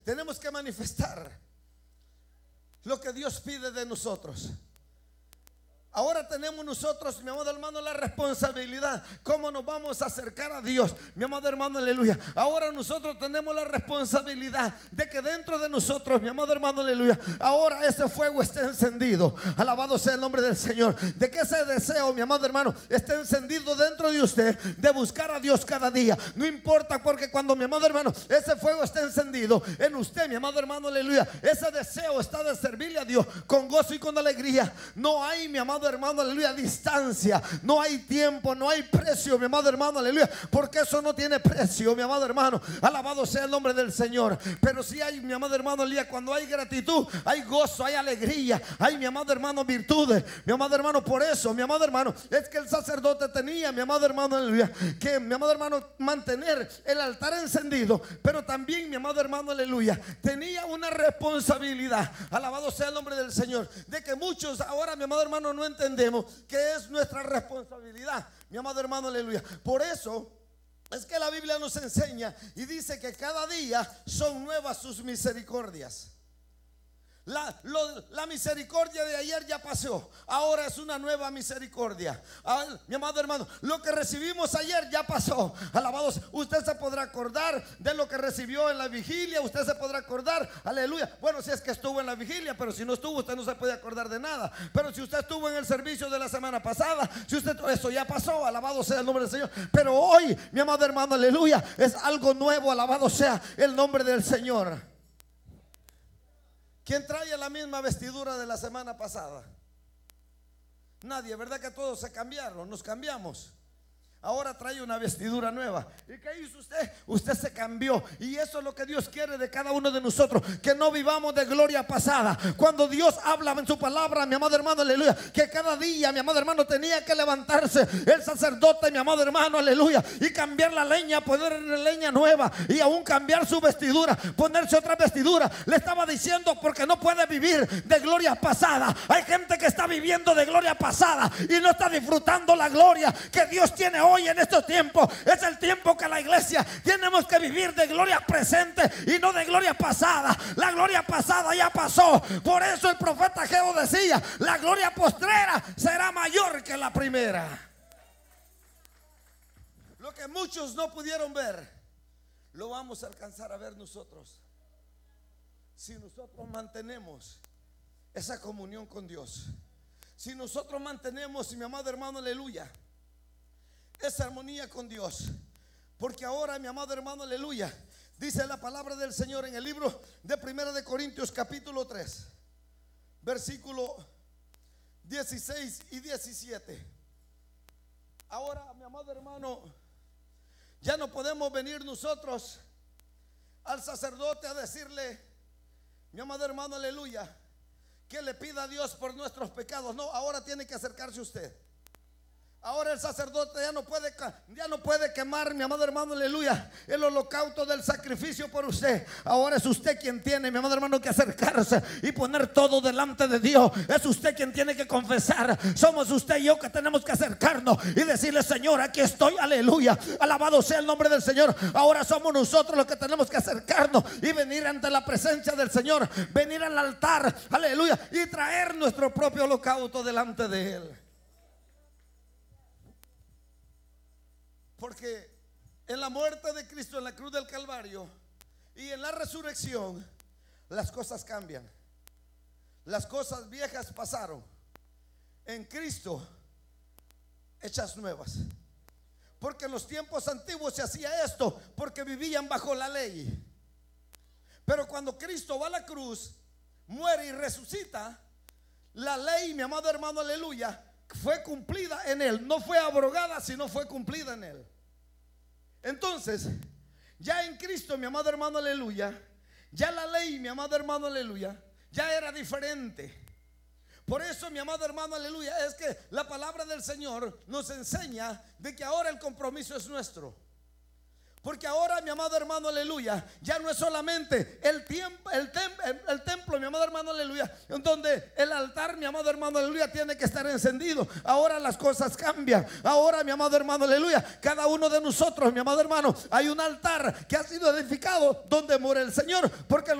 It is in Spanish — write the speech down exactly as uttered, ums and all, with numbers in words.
Tenemos que manifestar lo que Dios pide de nosotros. Ahora tenemos nosotros, mi amado hermano, la responsabilidad. ¿Cómo nos vamos a acercar a Dios? Mi amado hermano, aleluya. Ahora nosotros tenemos la responsabilidad de que dentro de nosotros, mi amado hermano, aleluya, ahora ese fuego esté encendido. Alabado sea el nombre del Señor. De que ese deseo, mi amado hermano, esté encendido dentro de usted, de buscar a Dios cada día. No importa, porque cuando, mi amado hermano, ese fuego esté encendido en usted, mi amado hermano, aleluya, ese deseo está de servirle a Dios con gozo y con alegría. No hay, mi amado hermano, aleluya, distancia, no hay tiempo, no hay precio, mi amado hermano, aleluya, porque eso no tiene precio, mi amado hermano. Alabado sea el nombre del Señor. Pero si hay, mi amado hermano, aleluya, cuando hay gratitud, hay gozo, hay alegría, hay, mi amado hermano, virtudes, mi amado hermano. Por eso, mi amado hermano, es que el sacerdote tenía, mi amado hermano, aleluya, que, mi amado hermano, mantener el altar encendido, pero también, mi amado hermano, aleluya, tenía una responsabilidad. Alabado sea el nombre del Señor. De que muchos ahora, mi amado hermano, no entendemos que es nuestra responsabilidad, mi amado hermano, aleluya. Por eso es que la Biblia nos enseña y dice que cada día son nuevas sus misericordias. La, lo, la misericordia de ayer ya pasó, ahora es una nueva misericordia. Ah, mi amado hermano, lo que recibimos ayer ya pasó. Alabados, usted se podrá acordar de lo que recibió en la vigilia, usted se podrá acordar, aleluya. Bueno, si es que estuvo en la vigilia, pero si no estuvo, usted no se puede acordar de nada. Pero si usted estuvo en el servicio de la semana pasada, si usted, eso ya pasó, alabado sea el nombre del Señor. Pero hoy, mi amado hermano, aleluya, es algo nuevo, alabado sea el nombre del Señor. ¿Quién trae la misma vestidura de la semana pasada? Nadie, ¿verdad que todos se cambiaron? Nos cambiamos. Ahora trae una vestidura nueva. ¿Y qué hizo usted? Usted se cambió. Y eso es lo que Dios quiere de cada uno de nosotros, que no vivamos de gloria pasada. Cuando Dios habla en su palabra, mi amado hermano, aleluya, que cada día, mi amado hermano, tenía que levantarse el sacerdote, mi amado hermano, aleluya, y cambiar la leña, poner leña nueva, y aún cambiar su vestidura, ponerse otra vestidura. Le estaba diciendo, porque no puede vivir de gloria pasada. Hay gente que está viviendo de gloria pasada y no está disfrutando la gloria que Dios tiene hoy. Hoy en estos tiempos es el tiempo que la iglesia tenemos que vivir de gloria presente y no de gloria pasada. La gloria pasada ya pasó. Por eso el profeta Ageo decía: la gloria postrera será mayor que la primera. Lo que muchos no pudieron ver, lo vamos a alcanzar a ver nosotros, si nosotros mantenemos esa comunión con Dios. Si nosotros mantenemos, mi amado hermano, aleluya, esa armonía con Dios. Porque ahora, mi amado hermano, aleluya, dice la palabra del Señor en el libro de Primera de Corintios capítulo tres, versículo dieciséis y diecisiete. Ahora, mi amado hermano, ya no podemos venir nosotros al sacerdote a decirle, mi amado hermano, aleluya, que le pida a Dios por nuestros pecados. No, ahora tiene que acercarse usted. Ahora el sacerdote ya no puede, ya no puede quemar, mi amado hermano, aleluya, el holocausto del sacrificio por usted. Ahora es usted quien tiene, mi amado hermano, que acercarse y poner todo delante de Dios. Es usted quien tiene que confesar. Somos usted y yo que tenemos que acercarnos y decirle: Señor, aquí estoy, aleluya, alabado sea el nombre del Señor. Ahora somos nosotros los que tenemos que acercarnos y venir ante la presencia del Señor, venir al altar, aleluya, y traer nuestro propio holocausto delante de Él. Porque en la muerte de Cristo en la cruz del Calvario y en la resurrección, las cosas cambian. Las cosas viejas pasaron. En Cristo, hechas nuevas. Porque en los tiempos antiguos se hacía esto, porque vivían bajo la ley. Pero cuando Cristo va a la cruz, muere y resucita, la ley, mi amado hermano, aleluya, fue cumplida en Él. No fue abrogada, sino fue cumplida en Él. Entonces, ya en Cristo, mi amado hermano, aleluya, ya la ley, mi amado hermano, aleluya, ya era diferente. Por eso, mi amado hermano, aleluya, es que la palabra del Señor nos enseña de que ahora el compromiso es nuestro. Porque ahora, mi amado hermano, aleluya, ya no es solamente el, tiempo, el, tem, el, el templo, mi amado hermano, aleluya, donde el altar mi amado hermano, aleluya, tiene que estar encendido. Ahora las cosas cambian. Ahora, mi amado hermano, aleluya, cada uno de nosotros, mi amado hermano, hay un altar que ha sido edificado donde muere el Señor, porque